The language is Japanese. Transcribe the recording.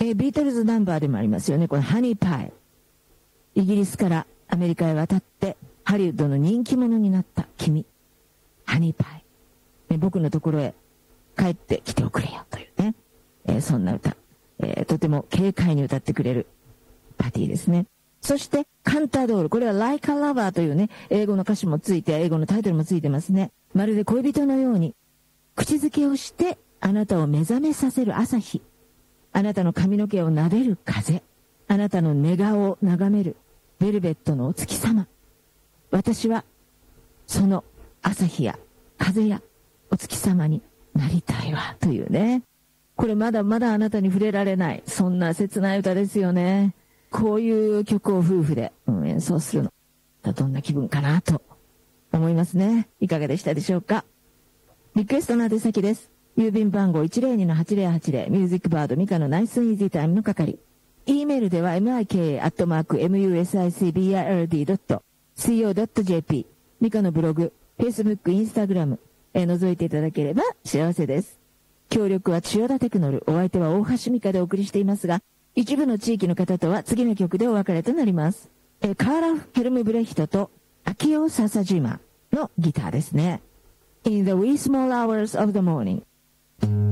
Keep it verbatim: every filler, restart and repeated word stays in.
えー、ビートルズナンバーでもありますよね。これハニーパイ。イギリスからアメリカへ渡ってハリウッドの人気者になった君。ハニーパイ。ね、僕のところへ帰ってきておくれよというね。えー、そんな歌、えー。とても軽快に歌ってくれるパティですね。そしてカンタードール。これは Like a Lover というね、英語の歌詞もついて、英語のタイトルもついてますね。まるで恋人のように口づけをしてあなたを目覚めさせる朝日。あなたの髪の毛を撫でる風。あなたの寝顔を眺めるベルベットのお月様。私はその朝日や風やお月様になりたいわというね。これまだまだあなたに触れられない、そんな切ない歌ですよね。こういう曲を夫婦で、うん、演奏するのどんな気分かなと思いますね。いかがでしたでしょうか。リクエストの宛先です。郵便番号 いちまるにのはちまるはちまる ミュージックバードミカのナイスイージータイムの係。E メールでは ミカ アットマーク ミューシックバード ドット コー ドット ジェーピー ミカのブログ、Facebook、Instagram へ覗いていただければ幸せです。協力は千代田テクノル、お相手は大橋美香でお送りしていますが、一部の地域の方とは次の曲でお別れとなります。えカーラ・ヘルムブレヒトと秋尾笹島のギターですね。In the wee small hours of the morning